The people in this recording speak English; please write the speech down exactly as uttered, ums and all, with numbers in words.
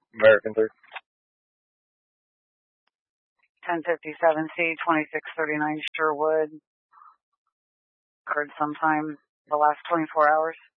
American three. ten fifty-seven C, twenty-six thirty-nine Sherwood. Occurred sometime the last twenty-four hours.